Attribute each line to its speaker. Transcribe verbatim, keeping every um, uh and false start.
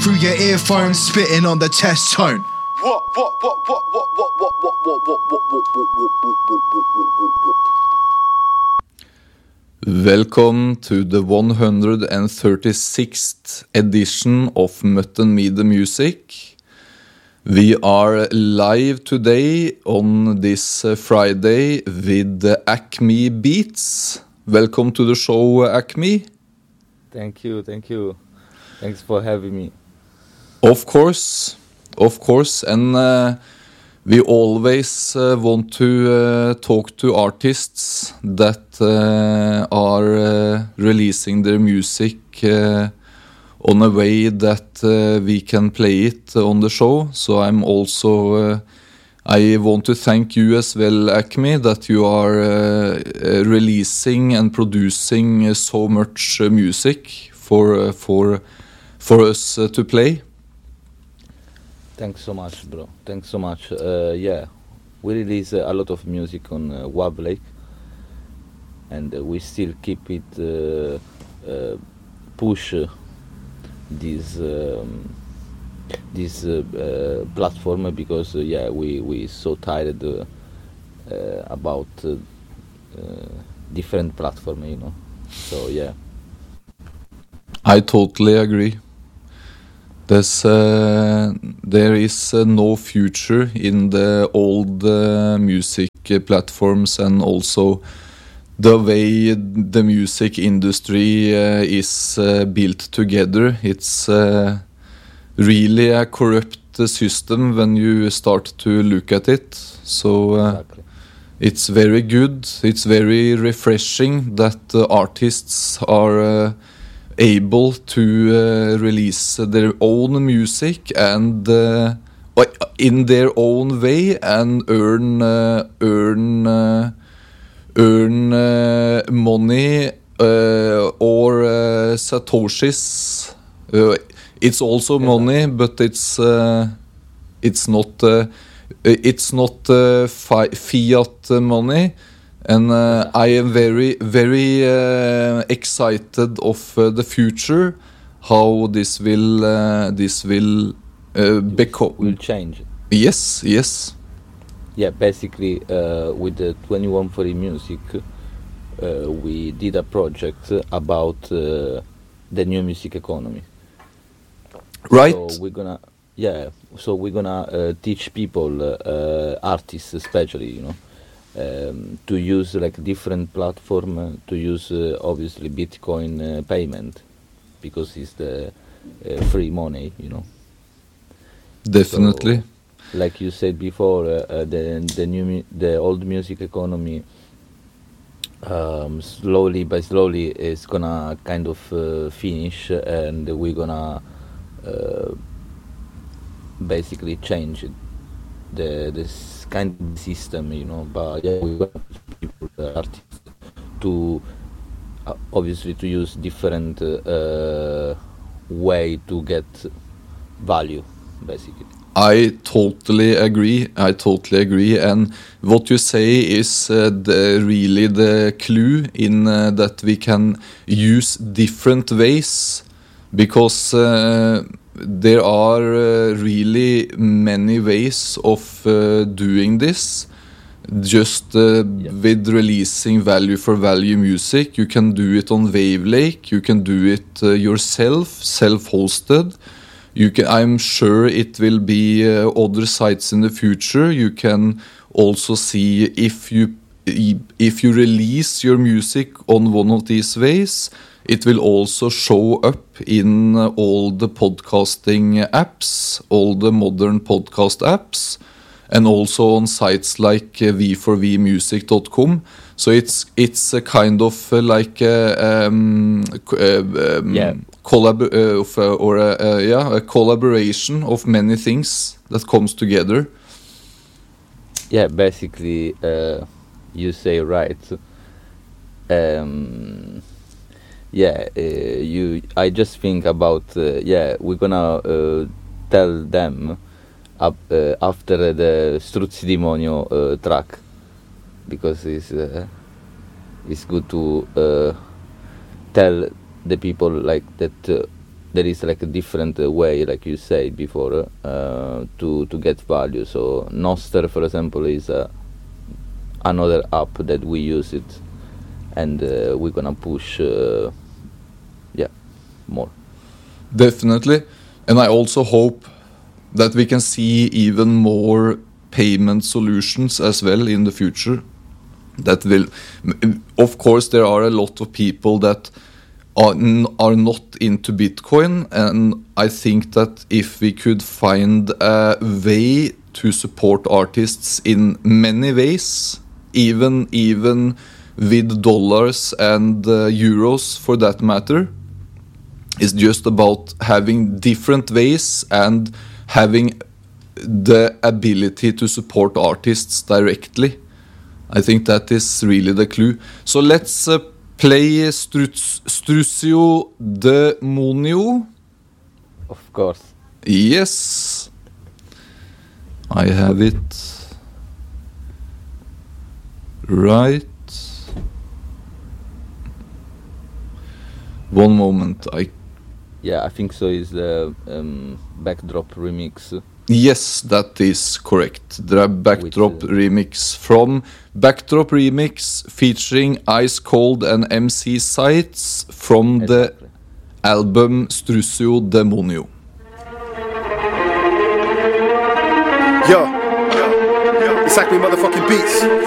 Speaker 1: through your earphones, spitting on the test tone.
Speaker 2: What, what, what, what, what, what, what, what, what, what, what, what, what, what, what, what, what, what.
Speaker 3: Welcome to the one hundred thirty-sixth edition of Mutton Me the Music. We are live today on this uh, Friday with uh, Acme Beats. Welcome to the show, uh, Acme.
Speaker 4: Thank you, thank you. Thanks for having me.
Speaker 3: Of course, of course. And uh, we always uh, want to uh, talk to artists that uh, are uh, releasing their music uh, on a way that uh, we can play it on the show. So I'm also, uh, I want to thank you as well, Acme, that you are uh, uh, releasing and producing uh, so much uh, music for uh, for for us uh, to play.
Speaker 4: Thanks so much, bro. Thanks so much. Uh, yeah, we release uh, a lot of music on uh, Wab Lake, and uh, we still keep it uh, uh, push uh, this um, this uh, uh, platform because uh, yeah, we we so tired uh, uh, about uh, uh, different platform, you know. So yeah,
Speaker 3: I totally agree. There's, uh, there is uh, no future in the old uh, music uh, platforms, and also the way the music industry uh, is uh, built together. It's uh, really a corrupt uh, system when you start to look at it. So uh,
Speaker 4: exactly.
Speaker 3: it's very good. It's very refreshing that uh, artists are uh, able to uh, release their own music and uh, in their own way and earn uh, earn uh, earn uh, money uh, or uh, satoshis. Uh, it's also money, but it's uh, it's not uh, it's not uh, fi- fiat money. And uh, I am very, very uh, excited of uh, the future, how this will, uh, this will uh, become.
Speaker 4: Will change.
Speaker 3: Yes, yes.
Speaker 4: Yeah, basically, uh, with the twenty-one forty Music, uh, we did a project about uh, the new music economy.
Speaker 3: Right.
Speaker 4: So we're gonna, yeah. So we're gonna uh, teach people, uh, artists especially, you know. Um, to use like different platform uh, to use uh, obviously Bitcoin uh, payment because it's the uh, free money, you know.
Speaker 3: Definitely.
Speaker 4: So, like you said before, uh, uh, the the new mu- the old music economy um, slowly by slowly is gonna kind of uh, finish, and we're gonna uh, basically change the this kind of system, you know. But yeah, we want people, uh, artists, to uh, obviously to use different uh, uh, way to get value, basically.
Speaker 3: I totally agree. I totally agree. And what you say is uh, the, really the clue in uh, that we can use different ways, because uh, there are uh, really many ways of uh, doing this. Just uh,
Speaker 4: Yeah.
Speaker 3: with releasing value for value music, you can do it on Wavelake, you can do it uh, yourself, self-hosted. You can, I'm sure it will be uh, other sites in the future. You can also see if you if you release your music on one of these ways, it will also show up in uh, all the podcasting apps, all the modern podcast apps, and also on sites like uh, v four v music dot com. So it's it's a kind of uh, like a, um, uh, um,
Speaker 4: Yeah.
Speaker 3: collab uh, of, uh, or a, uh, yeah, a collaboration of many things that comes together.
Speaker 4: Yeah, basically, uh, you say right. Um, yeah, uh, you. I just think about uh, yeah. We're gonna uh, tell them up, uh, after the Struzzi Demonio uh, track, because it's uh, it's good to uh, tell the people like that uh, there is like a different uh, way, like you said before, uh, to to get value. So Nostr, for example, is uh, another app that we use it, and uh, we're gonna push, uh, yeah, more.
Speaker 3: Definitely. And I also hope that we can see even more payment solutions as well in the future. That will, of course, there are a lot of people that are, n- are not into Bitcoin, and I think that if we could find a way to support artists in many ways, even even with dollars and uh, euros for that matter, it's just about having different ways and having the ability to support artists directly. I think that is really the clue. So let's uh, play Struz- Strucio Demonio.
Speaker 4: Of course.
Speaker 3: Yes. I have it. Right. One moment. I
Speaker 4: Yeah, I think so. Is the um, Backdrop remix?
Speaker 3: Yes, that is correct. The Backdrop
Speaker 4: With, uh,
Speaker 3: remix from Backdrop Remix featuring Ice Cold and M C Sights from
Speaker 4: Exactly.
Speaker 3: the album Strucio Demonio.
Speaker 2: Yo, it's like me motherfucking beats.